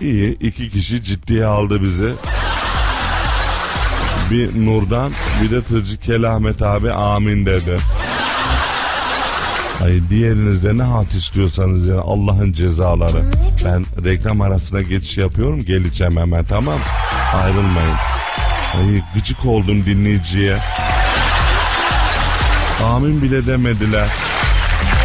İyi, 2 kişi ciddiye aldı bizi. Bir Nurdan, bir de Tırcı Kelahmet abi amin dedi. Ay diğerinizde ne halt istiyorsanız yani, Allah'ın cezaları. Ben reklam arasına geçiş yapıyorum, geleceğim hemen, tamam. Ayrılmayın. Ay gıcık oldum dinleyiciye. Amin bile demediler.